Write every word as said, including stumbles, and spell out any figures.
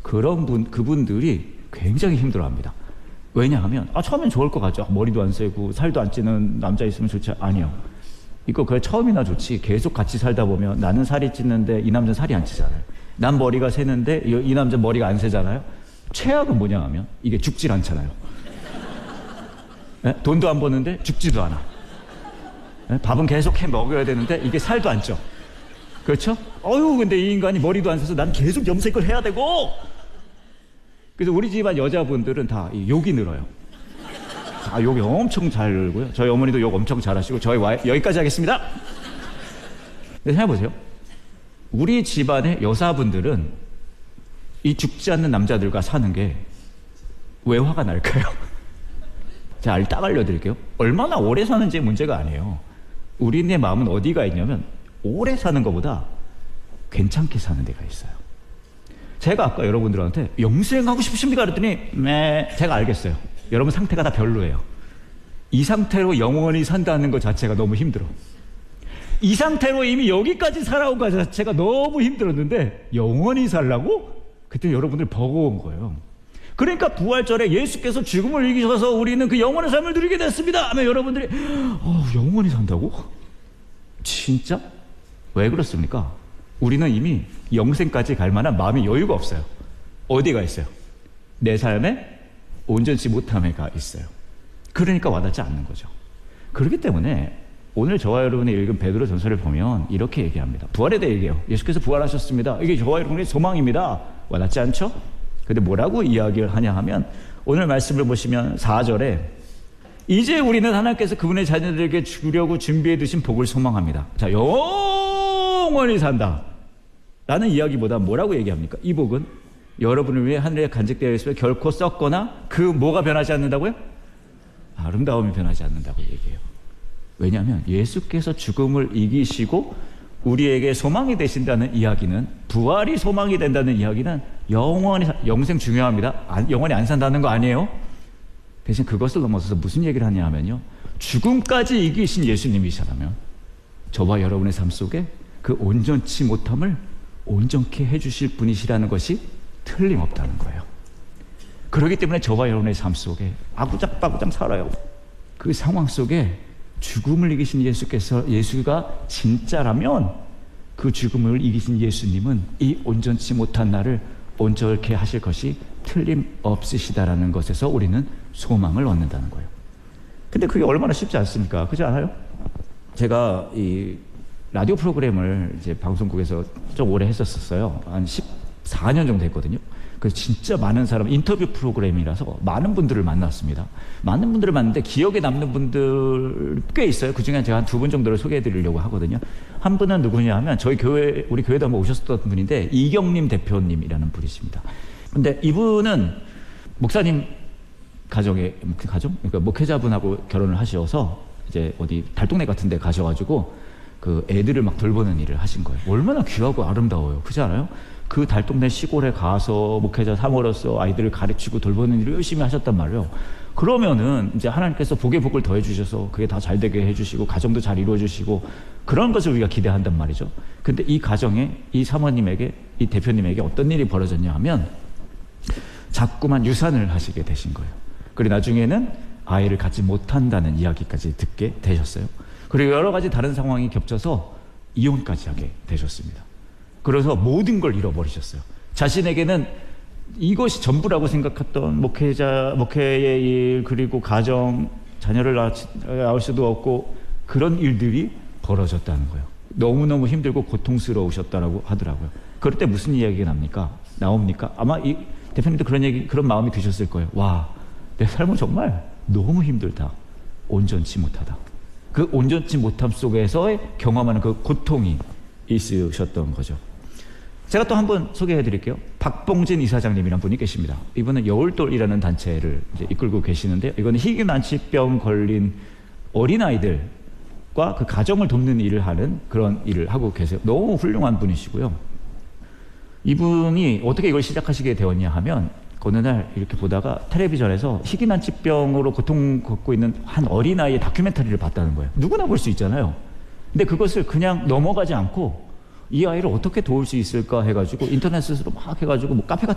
그런 분, 그분들이 굉장히 힘들어합니다. 왜냐하면 아 처음엔 좋을 것 같죠. 머리도 안 세고 살도 안 찌는 남자 있으면 좋지. 아니요. 이거 그래 처음이나 좋지. 계속 같이 살다 보면 나는 살이 찌는데 이 남자는 살이 안 찌잖아요. 난 머리가 새는데 이, 이 남자 머리가 안 새잖아요. 최악은 뭐냐 하면 이게 죽질 않잖아요. 네? 돈도 안 버는데 죽지도 않아. 네? 밥은 계속 해 먹어야 되는데 이게 살도 안 쪄. 그렇죠? 어휴 근데 이 인간이 머리도 안 새서 난 계속 염색을 해야 되고. 그래서 우리 집안 여자분들은 다 욕이 늘어요. 다 욕이 엄청 잘 늘고요. 저희 어머니도 욕 엄청 잘하시고 저희 와이 여기까지 하겠습니다. 생각해보세요. 우리 집안의 여사분들은 이 죽지 않는 남자들과 사는 게 왜 화가 날까요? 제가 딱 알려드릴게요. 얼마나 오래 사는지 문제가 아니에요. 우리네 마음은 어디가 있냐면 오래 사는 것보다 괜찮게 사는 데가 있어요. 제가 아까 여러분들한테 영생하고 싶으십니까? 그랬더니 네, 제가 알겠어요. 여러분 상태가 다 별로예요. 이 상태로 영원히 산다는 것 자체가 너무 힘들어. 이 상태로 이미 여기까지 살아온 것 자체가 너무 힘들었는데 영원히 살라고? 그때 여러분들 버거운 거예요. 그러니까 부활절에 예수께서 죽음을 이기셔서 우리는 그 영원의 삶을 누리게 됐습니다 하면 여러분들이 어, 영원히 산다고? 진짜? 왜 그렇습니까? 우리는 이미 영생까지 갈 만한 마음의 여유가 없어요. 어디가 있어요? 내 삶에 온전치 못함에가 있어요. 그러니까 와닿지 않는 거죠. 그렇기 때문에 오늘 저와 여러분이 읽은 베드로 전서를 보면 이렇게 얘기합니다. 부활에 대해 얘기해요. 예수께서 부활하셨습니다. 이게 저와 여러분의 소망입니다. 와닿지 않죠? 근데 뭐라고 이야기를 하냐 하면 오늘 말씀을 보시면 사 절에 이제 우리는 하나님께서 그분의 자녀들에게 주려고 준비해 두신 복을 소망합니다. 자, 영원히 산다 라는 이야기보다 뭐라고 얘기합니까? 이 복은 여러분을 위해 하늘에 간직되어 있으며 결코 썩거나 그 뭐가 변하지 않는다고요? 아름다움이 변하지 않는다고 얘기해요. 왜냐하면 예수께서 죽음을 이기시고 우리에게 소망이 되신다는 이야기는, 부활이 소망이 된다는 이야기는 영원히, 영생 중요합니다. 안, 영원히 안 산다는 거 아니에요? 대신 그것을 넘어서서 무슨 얘기를 하냐 하면요, 죽음까지 이기신 예수님이시라면 저와 여러분의 삶 속에 그 온전치 못함을 온전케 해주실 분이시라는 것이 틀림없다는 거예요. 그렇기 때문에 저와 여러분의 삶 속에 아구작바구작 살아요. 그 상황 속에 죽음을 이기신 예수께서, 예수가 진짜라면 그 죽음을 이기신 예수님은 이 온전치 못한 나를 온전케 하실 것이 틀림없으시다라는 것에서 우리는 소망을 얻는다는 거예요. 근데 그게 얼마나 쉽지 않습니까? 그렇지 않아요? 제가 이 라디오 프로그램을 이제 방송국에서 좀 오래 했었어요. 한 십사 년 정도 했거든요. 그래서 진짜 많은 사람, 인터뷰 프로그램이라서 많은 분들을 만났습니다. 많은 분들을 만났는데 기억에 남는 분들 꽤 있어요. 그 중에 제가 한 두 분 정도를 소개해 드리려고 하거든요. 한 분은 누구냐 하면 저희 교회, 우리 교회도 한번 오셨던 분인데 이경림 대표님이라는 분이십니다. 근데 이분은 목사님 가정에, 가정? 그러니까 목회자분하고 결혼을 하셔서 이제 어디 달동네 같은 데 가셔가지고 그 애들을 막 돌보는 일을 하신 거예요. 얼마나 귀하고 아름다워요. 그렇지 않아요? 그 달동네 시골에 가서 목회자 사모로서 아이들을 가르치고 돌보는 일을 열심히 하셨단 말이에요. 그러면은 이제 하나님께서 복의 복을 더해 주셔서 그게 다 잘 되게 해주시고 가정도 잘 이루어 주시고 그런 것을 우리가 기대한단 말이죠. 근데 이 가정에, 이 사모님에게, 이 대표님에게 어떤 일이 벌어졌냐 하면 자꾸만 유산을 하시게 되신 거예요. 그리고 나중에는 아이를 갖지 못한다는 이야기까지 듣게 되셨어요. 그리고 여러 가지 다른 상황이 겹쳐서 이혼까지 하게 되셨습니다. 그래서 모든 걸 잃어버리셨어요. 자신에게는 이것이 전부라고 생각했던 목회자, 목회의 일, 그리고 가정, 자녀를 낳을 수도 없고 그런 일들이 벌어졌다는 거예요. 너무너무 힘들고 고통스러우셨다라고 하더라고요. 그럴 때 무슨 이야기가 납니까? 나옵니까? 아마 이 대표님도 그런 얘기, 그런 마음이 드셨을 거예요. 와, 내 삶은 정말 너무 힘들다. 온전치 못하다. 그 온전치 못함 속에서 경험하는 그 고통이 있으셨던 거죠. 제가 또 한 분 소개해 드릴게요. 박봉진 이사장님이라는 분이 계십니다. 이분은 여울돌이라는 단체를 이제 이끌고 계시는데, 이거는 희귀난치병 걸린 어린아이들과 그 가정을 돕는 일을 하는 그런 일을 하고 계세요. 너무 훌륭한 분이시고요. 이분이 어떻게 이걸 시작하시게 되었냐 하면, 어느 날 이렇게 보다가 텔레비전에서 희귀난치병으로 고통받고 있는 한 어린아이의 다큐멘터리를 봤다는 거예요. 누구나 볼 수 있잖아요. 근데 그것을 그냥 넘어가지 않고 이 아이를 어떻게 도울 수 있을까 해가지고 인터넷으로 막 해가지고 뭐 카페 같은